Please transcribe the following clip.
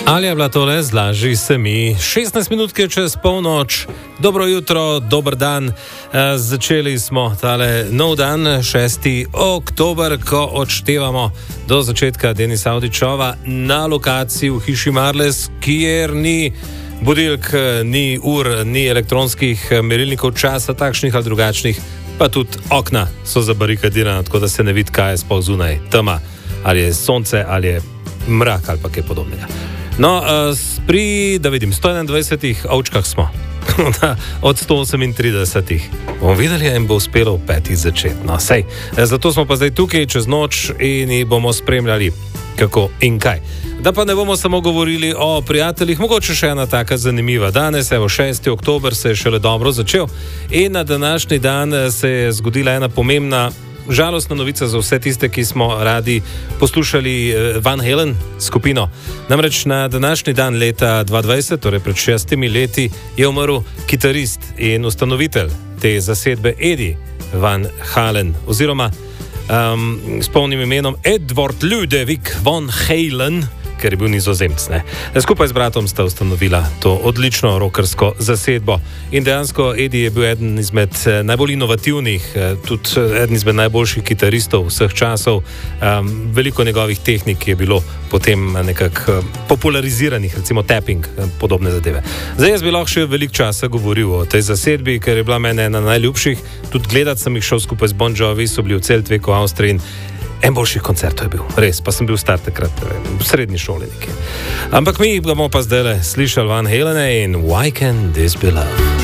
Ali je bila tole, zlaži se mi, 16 minutke čez polnoč, dobro jutro, dober dan, začeli smo tale nov dan, 6. oktober, ko odštevamo do začetka Denisa Avdićova na lokaciji v hiši Marles, kjer ni budilk, ni ur, ni elektronskih merilnikov časa, takšnih ali drugačnih, pa tudi okna so zabarikadirana, tako da se ne vidi, kaj je sploh zunaj, tema, ali je sonce, ali je mrak ali pa kaj podobnega. No, pri, da vidim, 121 ovčkah smo, od 138. Bomo videli, jim bo uspelo v 5 začeti. No, sej. Zato smo pa zdaj tukaj čez noč in jih bomo spremljali, kako in kaj. Da pa ne bomo samo govorili o prijateljih, mogoče še ena taka zanimiva. Danes, evo, 6. oktober se je šele dobro začel in na današnji dan se je zgodila ena pomembna, žalostna novica za vse tiste, ki smo radi poslušali Van Halen skupino. Namreč na današnji dan leta 2020, torej pred 6 leti, je umrl kitarist in ustanovitelj te zasedbe Eddie Van Halen, oziroma s polnim imenom Edward Ludovic Van Halen, ker je bil Nizozemec. Skupaj z bratom sta ustanovila to odlično rockersko zasedbo. In dejansko Eddie je bil eden izmed najbolj inovativnih, tudi eden izmed najboljših kitaristov vseh časov. Veliko njegovih tehnik je bilo potem nekako populariziranih, recimo tapping, podobne zadeve. Zdaj jaz bi lahko še veliko časa govoril o tej zasedbi, ker je bila mene ena najljubših. Tudi gledati sem jih šel skupaj z Bon Jovi, so bili v Celtveku, v Avstriji in en boljših koncertov je bil, res, pa sem bil star takrat, v srednji šoli nekje. Ampak mi bomo pa zdaj slišali Van Halene in Why Can't This Be Love?